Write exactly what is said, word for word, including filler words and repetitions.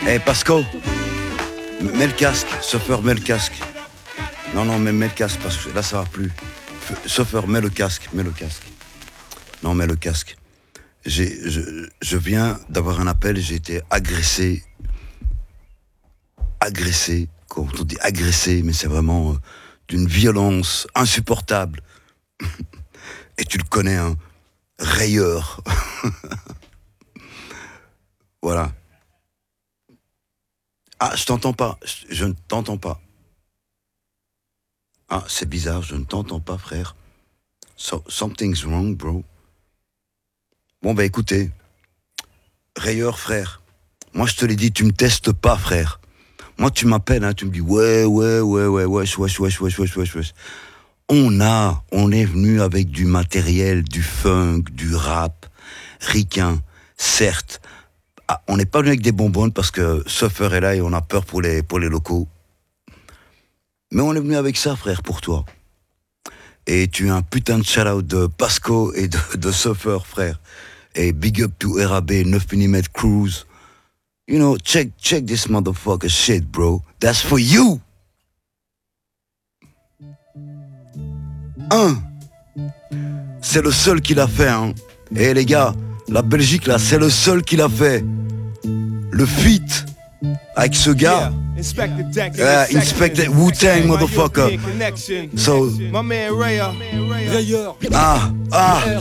Eh, hey, Pasco, mets le casque, chauffeur, mets le casque. Non, non, mais mets le casque, parce que là, ça va plus. Chauffeur, mets le casque, mets le casque. Non, mets le casque. J'ai, je, je viens d'avoir un appel, j'ai été agressé. Agressé, quand on dit agressé, mais c'est vraiment euh, d'une violence insupportable. Et tu le connais, hein, rayeur. Voilà. Ah, je t'entends pas, je, je ne t'entends pas. Ah, c'est bizarre, je ne t'entends pas, frère. So, something's wrong, bro. Bon, bah écoutez, rayeur, frère. Moi, je te l'ai dit, tu me testes pas, frère. Moi, tu m'appelles, hein, tu me dis, ouais, ouais, ouais, ouais, wesh, wesh, wesh, wesh, wesh, wesh, wesh. On a, on est venu avec du matériel, du funk, du rap, ricain, certes. Ah, on n'est pas venu avec des bonbonnes parce que Suffer est là et on a peur pour les, pour les locaux. Mais on est venu avec ça, frère, pour toi. Et tu as un putain de shout-out de Pasco et de, de Suffer, frère. Et big up to R A B, neuf millimètres Cruise. You know, check, check this motherfucker shit, bro. That's for you. Un. C'est le seul qui l'a fait, hein. Et les gars, la Belgique, là, c'est le seul qui l'a fait. Le feat avec ce gars. Yeah, Inspector Wu-Tang, motherfucker. So, my man Rayeur. ah, ah,